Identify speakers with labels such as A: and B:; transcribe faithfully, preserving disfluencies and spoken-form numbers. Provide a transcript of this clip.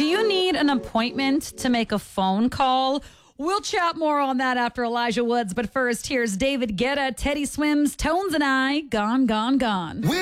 A: Do you need an appointment to make a phone call? We'll chat more on that after Elijah Woods. But first, here's David Guetta, Teddy Swims, Tones and I, Gone, Gone, Gone.